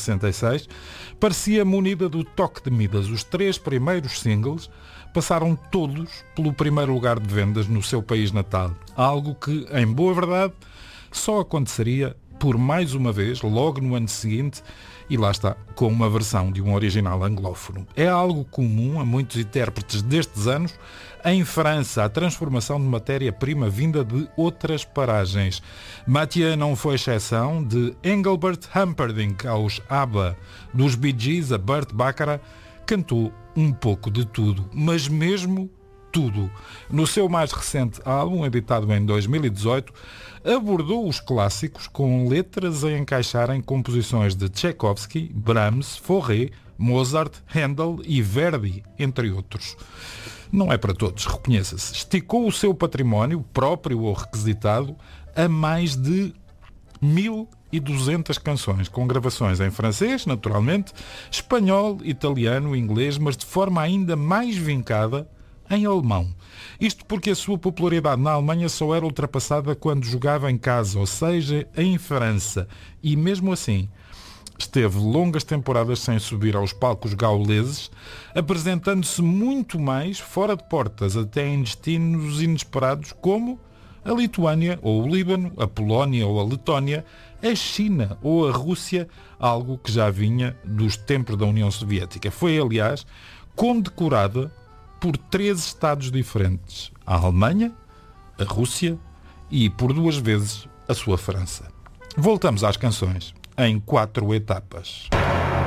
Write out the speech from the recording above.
1966, parecia munida do toque de Midas. Os 3 primeiros singles passaram todos pelo primeiro lugar de vendas no seu país natal. Algo que, em boa verdade, só aconteceria por mais uma vez, logo no ano seguinte, e lá está, com uma versão de um original anglófono. É algo comum a muitos intérpretes destes anos. Em França, a transformação de matéria-prima vinda de outras paragens. Mathieu não foi exceção. De Engelbert Humperdinck aos ABBA, dos Bee Gees a Burt Bacharach, cantou um pouco de tudo, mas mesmo tudo. No seu mais recente álbum, editado em 2018, abordou os clássicos com letras a encaixarem composições de Tchaikovsky, Brahms, Fauré, Mozart, Handel e Verdi, entre outros. Não é para todos, reconheça-se. Esticou o seu património, próprio ou requisitado, a mais de 1.200 canções, com gravações em francês, naturalmente, espanhol, italiano, inglês, mas de forma ainda mais vincada em alemão. Isto porque a sua popularidade na Alemanha só era ultrapassada quando jogava em casa, ou seja, em França. E mesmo assim, esteve longas temporadas sem subir aos palcos gauleses, apresentando-se muito mais fora de portas, até em destinos inesperados como a Lituânia ou o Líbano, a Polónia ou a Letónia, a China ou a Rússia, algo que já vinha dos tempos da União Soviética. Foi, aliás, condecorada por 3 estados diferentes: a Alemanha, a Rússia e, por 2 vezes, a sua França. Voltamos às canções, em 4 etapas.